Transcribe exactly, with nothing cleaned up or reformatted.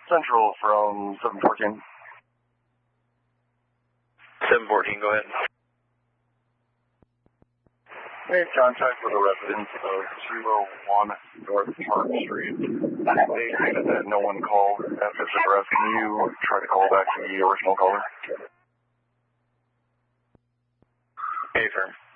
Central from seven fourteen. seven fourteen, go ahead. Made contact with a resident of three oh one North Park Street. They stated that no one called after this address. Can you try to call back to the original caller? Hey, firm.